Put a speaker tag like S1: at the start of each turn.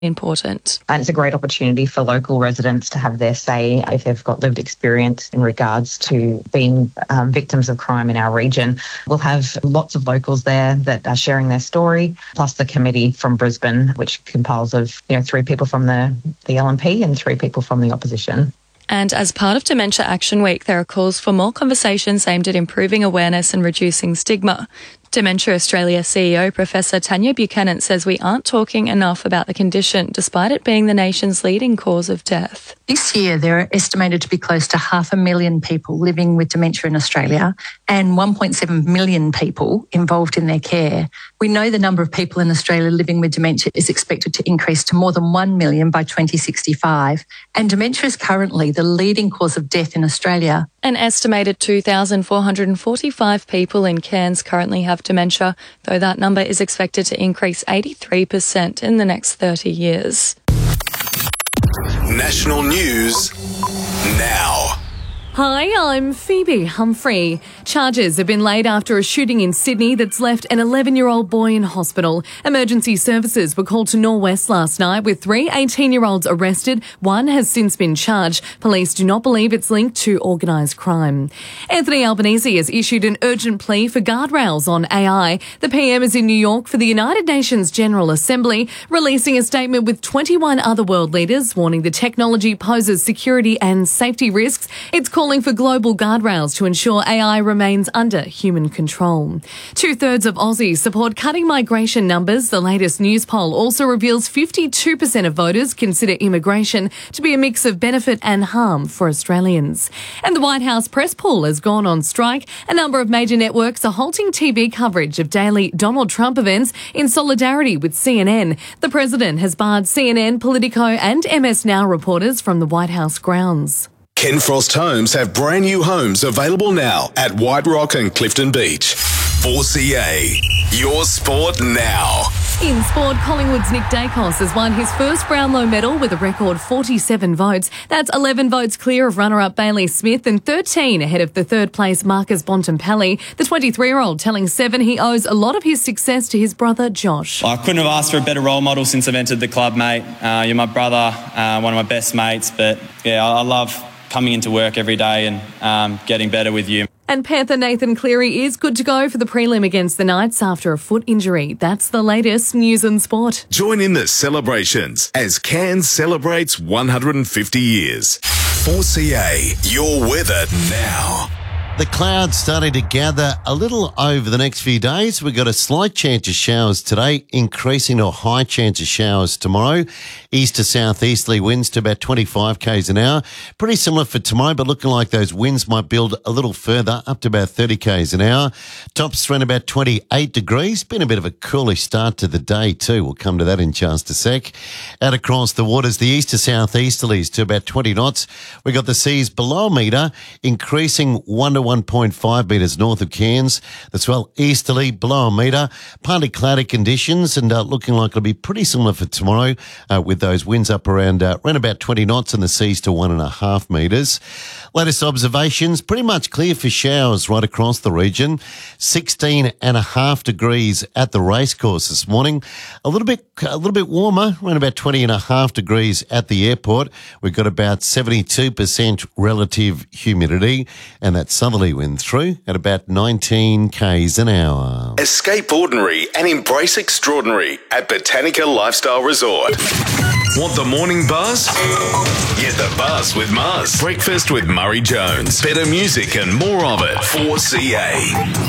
S1: important.
S2: And it's a great opportunity for local residents to have their say if they've got lived experience in regards to being victims of crime in our region. We'll have lots of locals there that are sharing their story, plus the committee from Brisbane, which compiles of 3 people from the LNP and 3 people from the opposition.
S1: And as part of Dementia Action Week, there are calls for more conversations aimed at improving awareness and reducing stigma. Dementia Australia CEO Professor Tanya Buchanan says we aren't talking enough about the condition, despite it being the nation's leading cause of death.
S3: This year, there are estimated to be close to 500,000 people living with dementia in Australia and 1.7 million people involved in their care. We know the number of people in Australia living with dementia is expected to increase to more than 1 million by 2065. And dementia is currently the leading cause of death in Australia.
S1: An estimated 2,445 people in Cairns currently have dementia, though that number is expected to increase 83% in the next 30 years.
S4: National news now.
S5: Hi, I'm Phoebe Humphrey. Charges have been laid after a shooting in Sydney that's left an 11-year-old boy in hospital. Emergency services were called to Norwest last night with 3 18-year-olds arrested. 1 has since been charged. Police do not believe it's linked to organised crime. Anthony Albanese has issued an urgent plea for guardrails on AI. The PM is in New York for the United Nations General Assembly, releasing a statement with 21 other world leaders warning the technology poses security and safety risks. It's calling for global guardrails to ensure AI remains under human control. 2/3 of Aussies support cutting migration numbers. The latest news poll also reveals 52% of voters consider immigration to be a mix of benefit and harm for Australians. And the White House press pool has gone on strike. A number of major networks are halting TV coverage of daily Donald Trump events in solidarity with CNN. The president has barred CNN, Politico and MS Now reporters from the White House grounds.
S4: Ken Frost Homes have brand new homes available now at White Rock and Clifton Beach. 4CA, your sport now.
S5: In sport, Collingwood's Nick Dacos has won his first Brownlow medal with a record 47 votes. That's 11 votes clear of runner-up Bailey Smith and 13 ahead of the third-place Marcus Bontempelli. The 23-year-old telling Seven he owes a lot of his success to his brother Josh.
S6: I couldn't have asked for a better role model since I've entered the club, mate. You're my brother, one of my best mates, but yeah, I love coming into work every day and getting better with you.
S5: And Panther Nathan Cleary is good to go for the prelim against the Knights after a foot injury. That's the latest news and sport.
S4: Join in the celebrations as Cairns celebrates 150 years. 4CA, your weather now.
S7: The clouds starting to gather a little over the next few days. We've got a slight chance of showers today, increasing to a high chance of showers tomorrow. East to southeasterly winds to about 25 k's an hour. Pretty similar for tomorrow, but looking like those winds might build a little further, up to about 30 k's an hour. Tops around about 28 degrees. Been a bit of a coolish start to the day too. We'll come to that in just a sec. Out across the waters, the east to southeasterlies to about 20 knots. We've got the seas below a metre, increasing 1 to 1.5 metres north of Cairns. That's well easterly, below a metre. Partly cloudy conditions and looking like it'll be pretty similar for tomorrow with those winds up around about 20 knots and the seas to 1.5 metres. Latest observations, pretty much clear for showers right across the region. 16.5 degrees at the racecourse this morning. A little bit warmer, around about 20.5 degrees at the airport. We've got about 72% relative humidity and that southerly wind through at about 19 k's an hour.
S4: Escape ordinary and embrace extraordinary at Botanica Lifestyle Resort. Want the morning buzz? Get the buzz with Muzz. Breakfast with Murray Jones. Better music and more of it. 4CA.